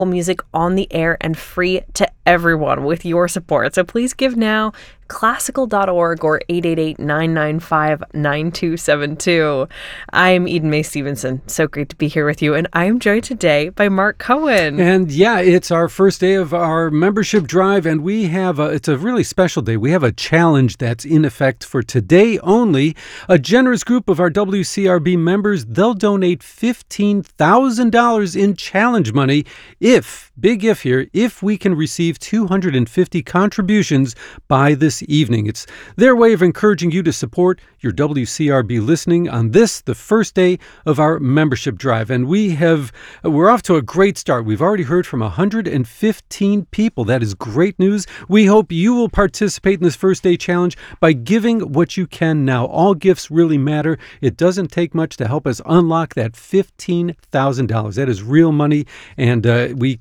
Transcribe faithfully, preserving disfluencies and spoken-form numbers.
music on the air and free to everyone with your support. So please give now, classical dot org or eight eight eight, nine nine five, nine two seven two. I'm Eden Mae Stevenson. So great to be here with you. And I'm joined today by Mark Cohen. And yeah, it's our first day of our membership drive, and we have a, it's a really special day. We have a challenge that's in effect for today only. A generous group of our W C R B members, they'll donate fifteen thousand dollars in challenge money if, big if here, if we can receive two hundred fifty contributions by this evening. It's their way of encouraging you to support your W C R B listening on this, the first day of our membership drive. And we have, we're off to a great start. We've already heard from one hundred fifteen people. That is great news. We hope you will participate in this first day challenge by giving what you can now. All gifts really matter. It doesn't take much to help us unlock that fifteen thousand dollars. That is real money, and uh, we